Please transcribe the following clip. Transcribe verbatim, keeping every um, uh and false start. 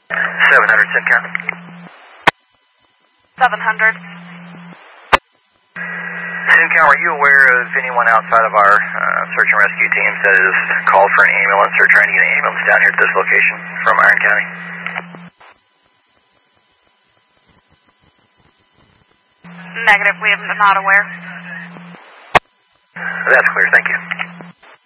seven hundred, Simcow. seven hundred. Simcow, are you aware of anyone outside of our uh, search and rescue teams that has called for an ambulance or trying to get an ambulance down here at this location from Iron County? Negative, we are not aware. That's clear, thank you.